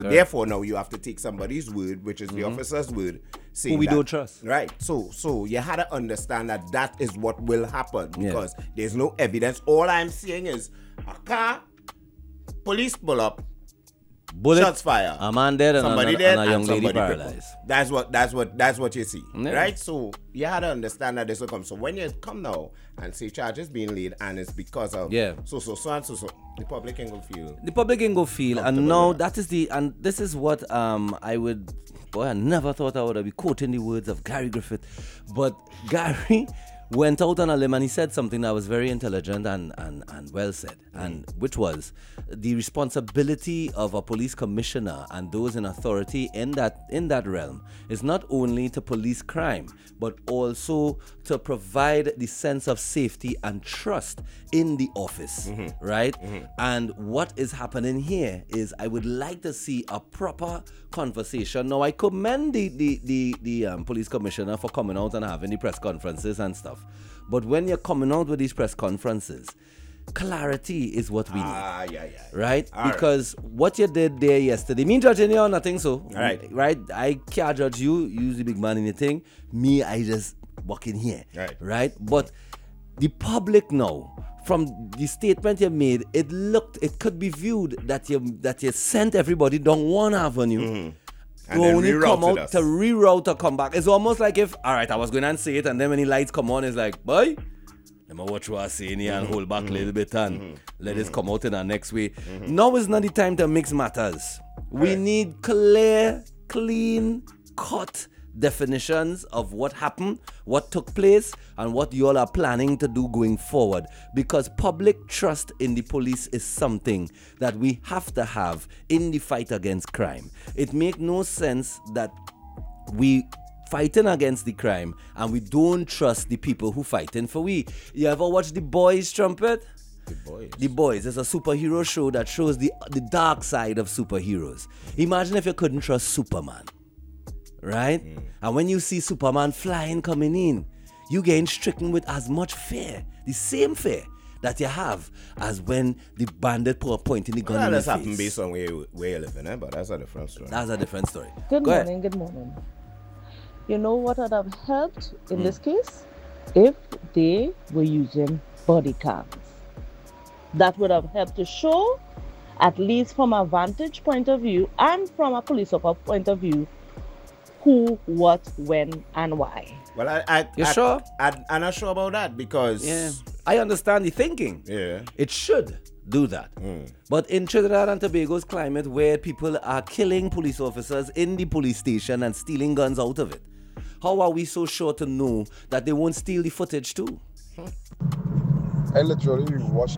Therefore, now you have to take somebody's word, which is the officer's word, saying Who we that, don't trust. Right. So you had to understand that is what will happen because there's no evidence. All I'm saying is a car, police pull up, Bullet, shots fire, a man dead and somebody a, dead, and a young lady somebody crippled. paralyzed. That's what you see, Yeah. right? So you had to understand that this will come. So when you come now and say charges being laid and it's because of so, the public can go feel. The public can go feel, and now that is this is what I would. Boy, I never thought I would be quoting the words of Gary Griffith, but Gary went out on a limb and he said something that was very intelligent and well said, and which was the responsibility of a police commissioner and those in authority in that realm is not only to police crime, but also to provide the sense of safety and trust in the office, right? And what is happening here is I would like to see a proper conversation. Now, I commend the police commissioner for coming out and having the press conferences and stuff. But when you're coming out with these press conferences, clarity is what we need. Right? Because what you did there yesterday, me judging you or nothing so. Right? I can't judge you the big man in the thing. Me, I just walk in here. Right? But the public now, from the statement you made, it could be viewed that you sent everybody down one avenue. And to only come out us. to reroute or come back. It's almost like if, all right, I was going to say it, and then when the lights come on, it's like, boy, let me watch what I say here and hold back a little bit and let this come out in our next way. Now is not the time to mix matters. We need clear, clean, cut definitions of what happened, what took place, and what you all are planning to do going forward. Because public trust in the police is something that we have to have in the fight against crime. It makes no sense that we fighting against the crime and we don't trust the people who fighting for we. You ever watch The Boys, Trumpet? The Boys is a superhero show that shows the dark side of superheroes. Imagine if you couldn't trust Superman. Right? And when you see Superman flying coming in, you getting stricken with as much fear, the same fear that you have as when the bandit pointing the gun in your face. That's happened based on where you live, but that's a different story. That's a different story. Good morning. You know what would have helped in this case? If they were using body cams. That would have helped to show, at least from a vantage point of view and from a police officer point of view, who, what, when, and why. Well, sure? I'm not sure about that because... Yeah, I understand the thinking. Yeah. It should do that. But in Trinidad and Tobago's climate where people are killing police officers in the police station and stealing guns out of it, how are we so sure to know that they won't steal the footage too? I literally watched